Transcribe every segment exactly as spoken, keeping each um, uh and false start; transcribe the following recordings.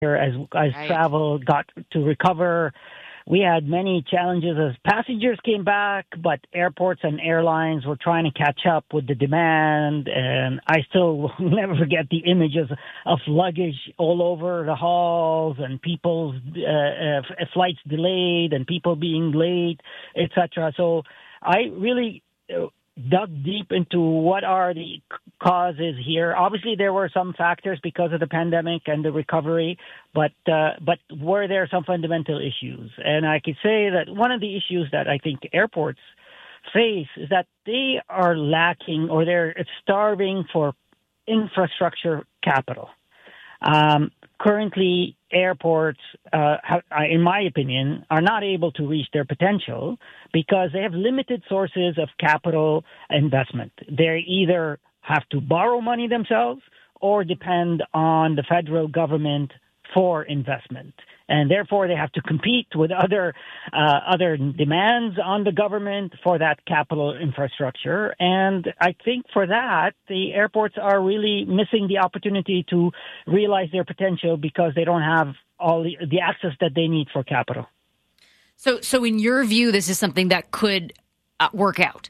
as as Right. travel got to recover. We had many challenges as passengers came back, but airports and airlines were trying to catch up with the demand. And I still will never forget the images of luggage all over the halls and people's uh, uh, flights delayed and people being late, et cetera. So I really uh, dug deep into what are the causes here. Obviously, there were some factors because of the pandemic and the recovery, but uh, but were there some fundamental issues? And I could say that one of the issues that I think airports face is that they are lacking or they're starving for infrastructure capital. Um, currently, airports, uh, have, in my opinion, are not able to reach their potential because they have limited sources of capital investment. They either have to borrow money themselves or depend on the federal government for investment. And therefore, they have to compete with other uh, other demands on the government for that capital infrastructure. And I think for that, the airports are really missing the opportunity to realize their potential because they don't have all the, the access that they need for capital. So, so in your view, this is something that could uh, work out?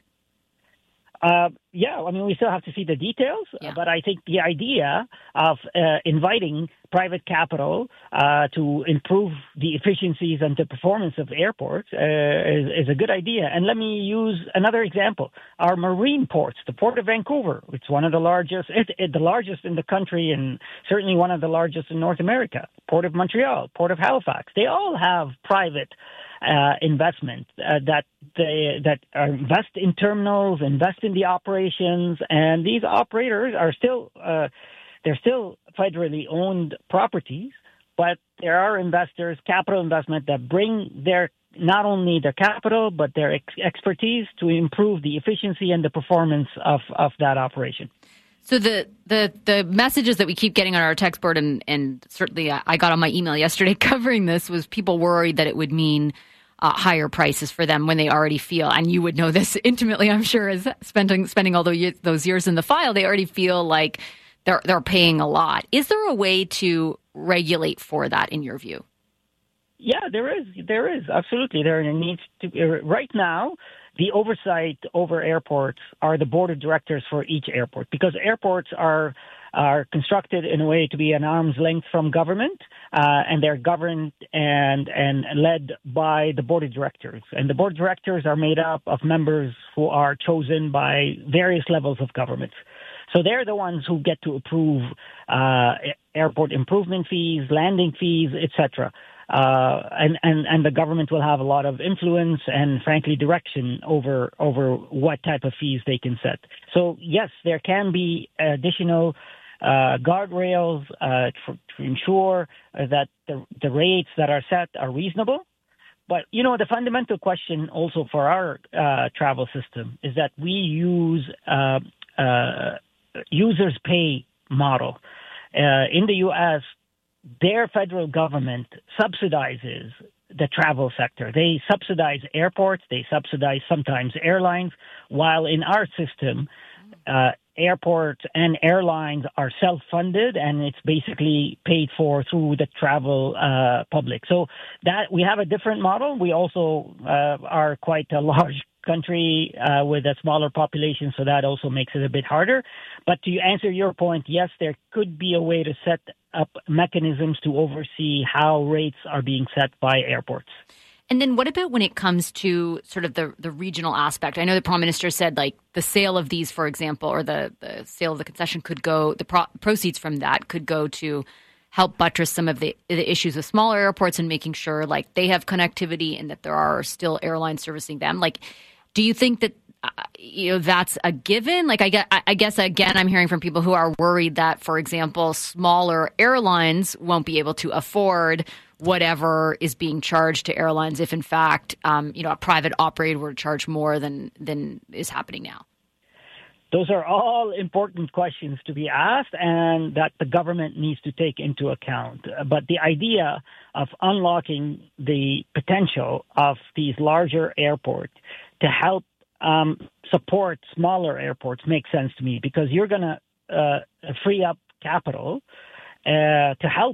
Uh, yeah, I mean, we still have to see the details, Yeah. but I think the idea of uh, inviting private capital uh, to improve the efficiencies and the performance of airports uh, is, is a good idea. And let me use another example. Our marine ports, the Port of Vancouver, it's one of the largest, it, it, the largest in the country and certainly one of the largest in North America. Port of Montreal, Port of Halifax, they all have private Uh, investment uh, that they that are invest in terminals, invest in the operations, and these operators are still uh, they're still federally owned properties, but there are investors, capital investment that bring their not only their capital but their ex- expertise to improve the efficiency and the performance of, of that operation. So the, the the messages that we keep getting on our text board, and, and certainly I got on my email yesterday covering this, was people worried that it would mean uh, higher prices for them when they already feel, and you would know this intimately, I'm sure, as spending spending all those those years in the file, they already feel like they're they're paying a lot. Is there a way to regulate for that, in your view? Yeah, there is. There is. Absolutely. There needs to be. Right now, the oversight over airports are the board of directors for each airport, because airports are are constructed in a way to be an arm's length from government, uh, and they're governed and and led by the board of directors. And the board of directors are made up of members who are chosen by various levels of government. So they're the ones who get to approve uh, airport improvement fees, landing fees, et cetera. Uh, and, and, and the government will have a lot of influence and, frankly, direction over over what type of fees they can set. So, yes, there can be additional uh, guardrails uh, to, to ensure that the, the rates that are set are reasonable. But, you know, the fundamental question also for our uh, travel system is that we use uh, uh, users pay model. Uh, in the U S, their federal government subsidizes the travel sector. They subsidize airports. They subsidize sometimes airlines, while in our system, uh, airports and airlines are self-funded, and it's basically paid for through the travel uh, public. So that we have a different model. We also uh, are quite a large country uh, with a smaller population, so that also makes it a bit harder. But to answer your point, yes, there could be a way to set up mechanisms to oversee how rates are being set by airports. And then what about when it comes to sort of the, the regional aspect? I know the Prime Minister said, like, the sale of these, for example, or the, the sale of the concession could go, the pro- proceeds from that could go to help buttress some of the, the issues with smaller airports and making sure, like, they have connectivity and that there are still airlines servicing them. Like, do you think that, uh, you know, that's a given? Like, I guess, I guess, again, I'm hearing from people who are worried that, for example, smaller airlines won't be able to afford whatever is being charged to airlines if, in fact, um, you know, a private operator were to charge more than, than is happening now. Those are all important questions to be asked and that the government needs to take into account. But the idea of unlocking the potential of these larger airports to help um, support smaller airports makes sense to me, because you're going to uh, free up capital uh, to help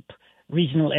regional